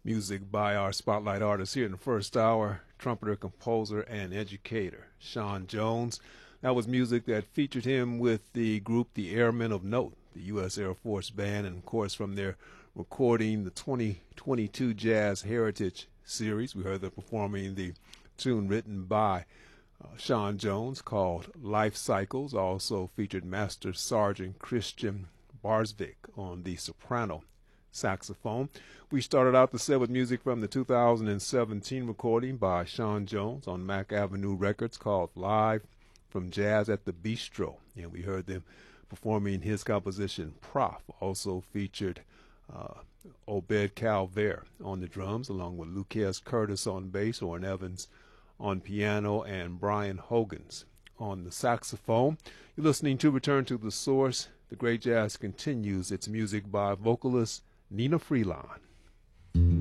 Music by our spotlight artist here in the first hour, trumpeter, composer, and educator, Sean Jones. That was music that featured him with the group The Airmen of Note, the U.S. Air Force Band, and of course from their recording the 2022 Jazz Heritage Series. We heard them performing the tune written by Sean Jones called Life Cycles. Also featured Master Sergeant Christian Barsvik on the soprano saxophone. We started out the set with music from the 2017 recording by Sean Jones on Mack Avenue Records called Live from Jazz at the Bistro, and we heard them performing his composition Prof. Also featured Obed Calvert on the drums, along with Lucas Curtis on bass, Orrin Evans on piano, and Brian Hogans on the saxophone. You're listening to Return to the Source. The Great Jazz continues its music by vocalist Nina Freelon.